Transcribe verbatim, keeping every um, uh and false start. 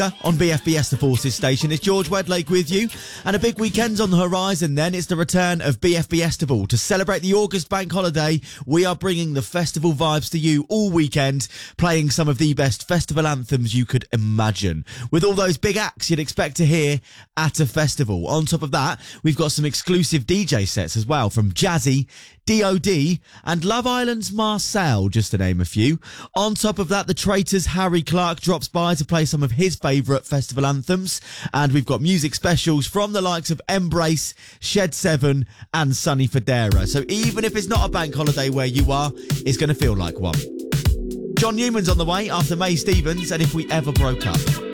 Selector on B F B S The Forces station. It's George Wedlake with you, and a big weekend's on the horizon then. It's the return of B F B Estival. To celebrate the August bank holiday, we are bringing the festival vibes to you all weekend, playing some of the best festival anthems you could imagine, with all those big acts you'd expect to hear at a festival. On top of that, we've got some exclusive D J sets as well from Jazzy, D O D and Love Island's Marcel, just to name a few. On top of that, the Traitors' Harry Clark drops by to play some of his favourite festival anthems, and we've got music specials from the likes of Embrace, Shed seven and Sonny Fodera. So even if it's not a bank holiday where you are, it's going to feel like one. John Newman's on the way after May Stevens and If We Ever Broke Up.